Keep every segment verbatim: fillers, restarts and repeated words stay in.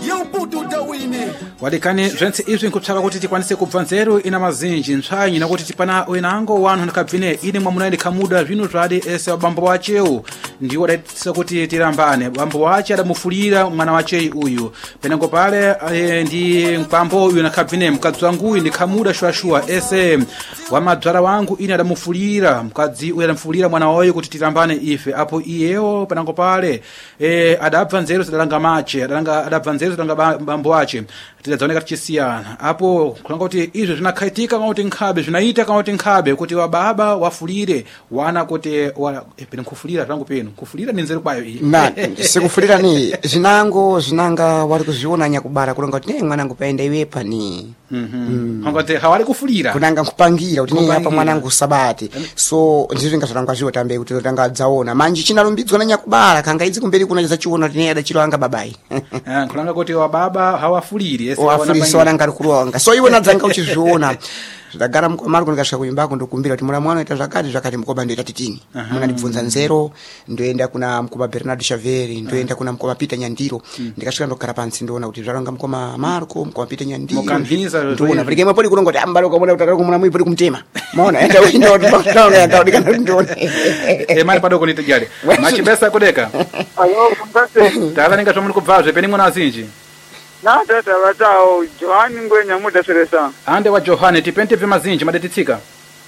wadikani zvense izvi nkupsaka kuti tikwanise kubva nzeru ina mazinji ntsvanyi nakuti tipana wenango wanu ndikabvine ine mwamuna ndikhamuda zvinu zvadi ese wabambo wachewu ndiwo adaitisa kuti tirambane bambo wache adamufulira mwana wacheyi uyu penango pale e, ndi mpambo uyu nakabvine mkadzi wangu uyu ndikhamuda shuashua ese wamadzwara wangu ine adamufulira mkadzi uyu adamufulira mwana wayo kuti tirambane ife apo iyewo penango pale e, adabva nzeru zidalanga mache adalanga adabva nzeru zidalanga bambo wache tidadzaoneka tichisiyana apo kulanga kuti izvo zvinakhaitika kana kuti nkhabe zvinaita kana kuti nkhabe kuti wababa wafulire wana kuti wa e, pene nkufulira zvangu penu kufulira ni nzeru kwayo iyi na sikufulira ni zinango zinanga wali kuziona nyakubara kulanga kuti ne mwanangu paenda iwepa ni mhm mm. Ngati hawali kufulira kunanga kupangira kuti ne hapa mwanangu sabati so ndizvo ngazoranga zviwo tambe kuti tanga dzaona manje chinalumbidzwa na nyakubara kanga idzi kumberi kuna chachona kuti ne adachilanga babai ah kulanga kuti wababa hawafuliri ese wana wana ngari kuronga so iwe nadzanga uchizviona zvagara mkomari kunikasvika kuimbako ndokumbira kuti mwana mwana ita zvakati zvakati mkoba ndoita titini mwana ndibvunza nzero ndoenda kuna mkoba Bernardo Xaveri ndoenda kuna mkoba Peter Nyandiro ndikasvika ndogara pansi ndoona kuti zvaranga mkoma Marco mkoba Peter Nyandiro mukamviniza ndoona kuti kema poli kuronga kuti ambalo kabona kuti akamuna mui poli kumtema maona enda uinda kuti bakutaona enda ndikana ndona e mali padoko nitojale machibesa kudeka ayo mkase tala ninga tomuli kubvazve peni mwana azinji na tata vatao Johani ngwenya muda seresa ande wa Johani tipente vemazinji madetitsika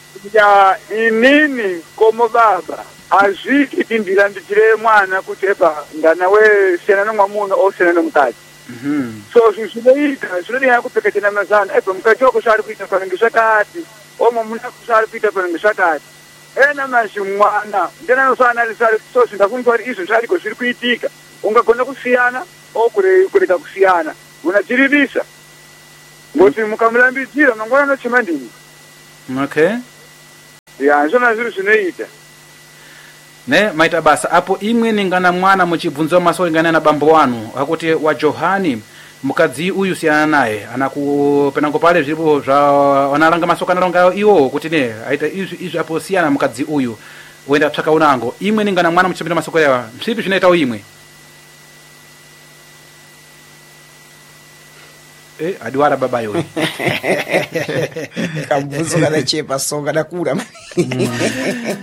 ya inini komo baba azviki tindira nditire mwana kutepa ngana we sena no mwamuno o sena no mukati mhm so zvinoita zvinodiya kupeketena mazana epo mukati wako zvari kuita panenge zvakati omwe muna kusari kuita panenge zvakati ena mazhi mwana ndena nosana risari so zvindakunzwa kuti izvo zvariko zviri kuitika ungagona kusiyana okure kureka kusiyana unachiririsa ngoti mukamulambidzira mangwana nochema ndini okay ya zvona zviri zvinoita ne maita basa apo imwe ningana mwana muchibvunzo maso ingana na bambo wanu akuti wa Johani mukadzi uyu siyana naye anaku penango pale zvipo zva wanalanga masoka nalonga iwo kuti ne aita izvi izvi apo siyana mukadzi uyu wenda tsaka unango imwe ningana mwana muchipinda masoko yawa msipi zvinaita imwe eh adiwara baba yoni kambuzo kana chepa songa nakura